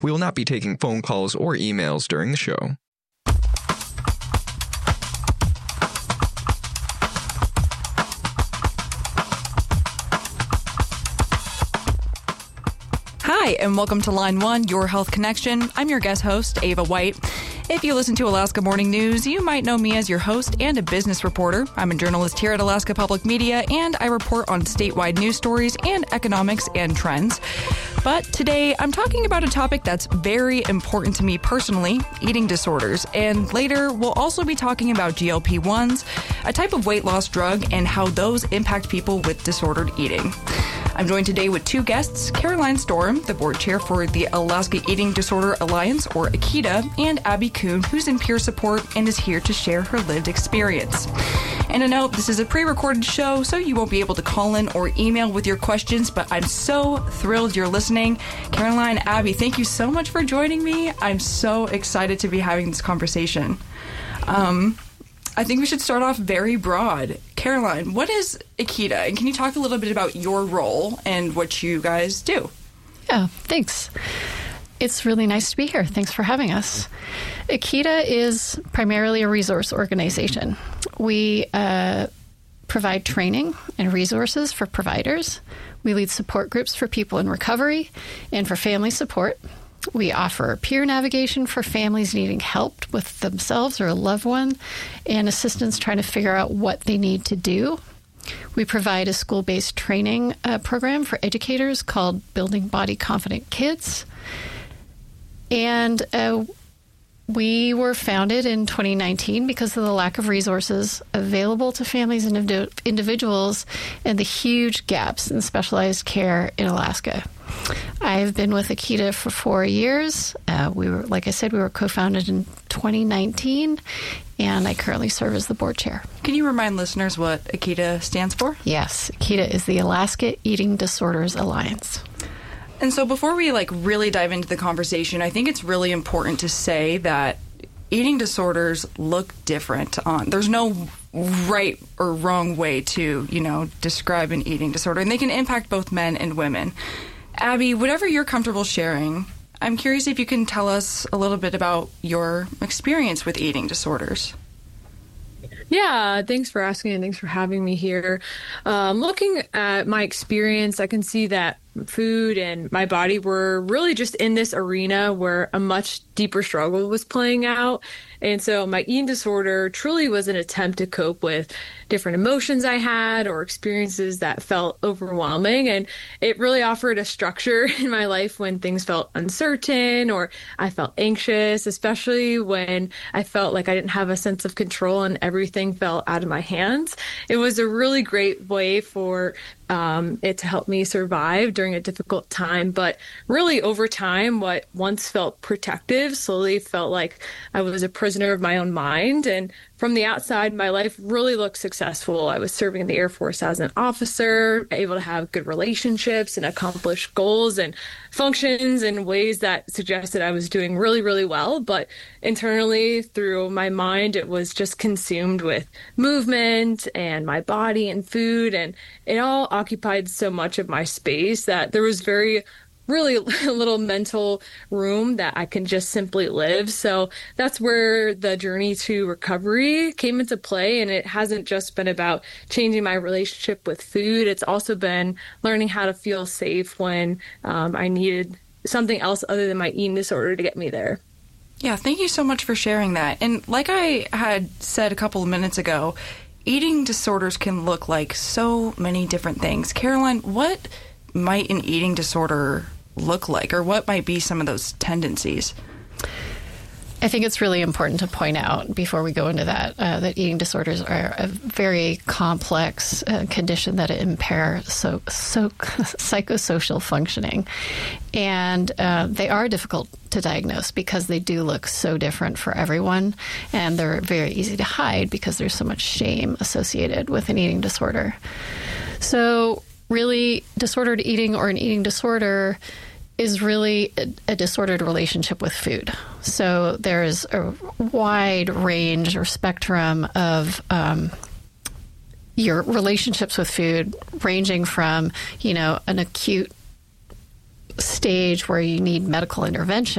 We will not be taking phone calls or emails during the show. Hi, and welcome to Line 1, Your Health Connection. I'm your guest host, Ava White. If you listen to Alaska Morning News, you might know me as your host and a business reporter. I'm a journalist here at Alaska Public Media, and I report on statewide news stories and economics and trends. But today, I'm talking about a topic that's very important to me personally, eating disorders. And later, we'll also be talking about GLP-1s, a type of weight loss drug, and how those impact people with disordered eating. I'm joined today with two guests, Caroline Storm, the board chair for the Alaska Eating Disorder Alliance, or AKEDA, and Abby Kuhn, who's in peer support and is here to share her lived experience. And a note, this is a pre-recorded show, so you won't be able to call in or email with your questions, but I'm so thrilled you're listening. Caroline, Abby, thank you so much for joining me. I'm so excited to be having this conversation. I think we should start off very broad. Caroline, what is AKEDA? And can you talk a little bit about your role and what you guys do? Yeah, thanks. It's really nice to be here. Thanks for having us. AKEDA is primarily a resource organization. We provide training and resources for providers. We lead support groups for people in recovery and for family support. We offer peer navigation for families needing help with themselves or a loved one and assistance trying to figure out what they need to do. We provide a school-based training program for educators called Building Body Confident Kids. And we were founded in 2019 because of the lack of resources available to families and individuals and the huge gaps in specialized care in Alaska. I've been with AKEDA for 4 years. Like I said, we were co-founded in 2019, and I currently serve as the board chair. Can you remind listeners what AKEDA stands for? Yes, AKEDA is the Alaska Eating Disorders Alliance. And so before we really dive into the conversation, I think it's really important to say that eating disorders look different. There's no right or wrong way to, describe an eating disorder, and they can impact both men and women. Abby, whatever you're comfortable sharing, I'm curious if you can tell us a little bit about your experience with eating disorders. Yeah, thanks for asking and thanks for having me here. Looking at my experience, I can see that food and my body were really just in this arena where a much deeper struggle was playing out. And so my eating disorder truly was an attempt to cope with different emotions I had or experiences that felt overwhelming. And it really offered a structure in my life when things felt uncertain or I felt anxious, especially when I felt like I didn't have a sense of control and everything fell out of my hands. It was a really great way for it to help me survive during a difficult time. But really over time, what once felt protective slowly felt like I was a prisoner of my own mind. And from the outside, my life really looked successful. I was serving in the Air Force as an officer, able to have good relationships and accomplish goals and functions in ways that suggested I was doing really, really well. But internally, through my mind, it was just consumed with movement and my body and food. And it all occupied so much of my space that there was really little mental room that I can just simply live. So that's where the journey to recovery came into play. And it hasn't just been about changing my relationship with food. It's also been learning how to feel safe when I needed something else other than my eating disorder to get me there. Yeah, thank you so much for sharing that. And like I had said a couple of minutes ago, eating disorders can look like so many different things. Caroline, what might an eating disorder look like, or what might be some of those tendencies? I think it's really important to point out before we go into that, that eating disorders are a very complex condition that impair psychosocial functioning. And they are difficult to diagnose because they do look so different for everyone. And they're very easy to hide because there's so much shame associated with an eating disorder. So really, disordered eating or an eating disorder is really a disordered relationship with food. So there's a wide range or spectrum of your relationships with food, ranging from, an acute stage where you need medical intervention,